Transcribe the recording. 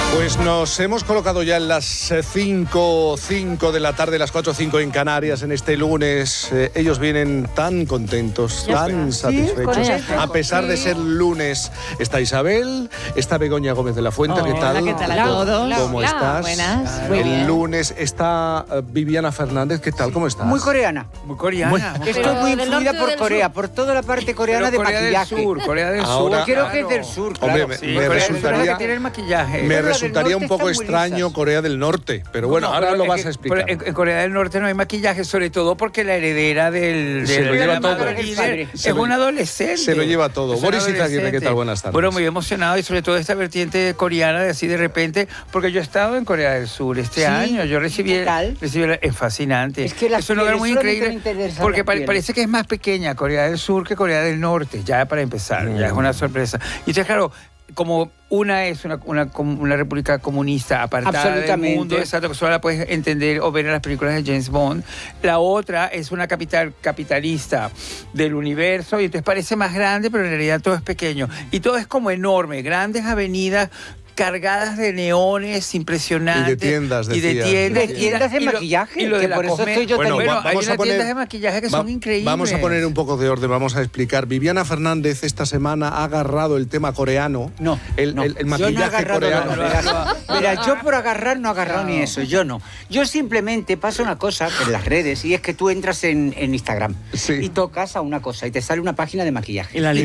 Pues nos hemos colocado ya en las 5 de la tarde, las 4:05 en Canarias, en este lunes. Ellos vienen tan contentos, tan satisfechos, a pesar de ser lunes. Está Isabel, está Begoña Gómez de la Fuente. ¿Qué tal? ¿Qué tal a todos? ¿Cómo estás? Buenas. El lunes está Viviana Fernández. ¿Qué tal? ¿Cómo estás? Muy coreana. Muy coreana. Estoy muy influida por Corea, por toda la parte coreana de maquillaje. Corea del Ahora, Sur. Creo que es del sur, claro. Hombre, Sí, me Corea del Sur resultaría... es la que tiene el maquillaje. Me Pero la resultaría del un norte poco están muy extraño lisas. Corea del Norte, pero bueno, No, ahora pero lo es vas que a explicar. En Corea del Norte no hay maquillaje, sobre todo porque la heredera del Se lo lleva amado todo. líder Se es lo- un adolescente. se lo lleva todo. Es un Boris Izaguirre, adolescente. ¿qué tal? Buenas tardes. Bueno, muy emocionado y sobre todo esta vertiente coreana de así de repente, porque yo he estado en Corea del Sur este año. Yo recibí... ¿Qué tal? Es fascinante. Es que las es un lugar pieles, muy solamente increíble me interesan porque las pieles. parece que es más pequeña Corea del Sur que Corea del Norte, ya para empezar. Ya es una sorpresa. Y entonces, claro, como una es una república comunista apartada del Absolutamente. mundo, exacto, que solo la puedes entender o ver en las películas de James Bond. La otra es una capital capitalista del universo y entonces parece más grande, pero en realidad todo es pequeño. Y todo es como enorme, grandes avenidas cargadas de neones impresionantes. Y de tiendas, Y de decías. tiendas. Y de tiendas de maquillaje, Y lo de que la por eso cosme- estoy yo Bueno, tan- hay vamos a unas poner- tiendas de maquillaje que son increíbles. Vamos a poner un poco de orden, vamos a explicar. Viviana Fernández esta semana ha agarrado el tema coreano. No, el no. maquillaje Yo no he agarrado coreano. nada. Mira, yo por agarrar no he agarrado ni eso, yo no. Yo simplemente pasa una cosa en las redes y es que tú entras en Instagram Sí. y tocas a una cosa y te sale una página de maquillaje. Y la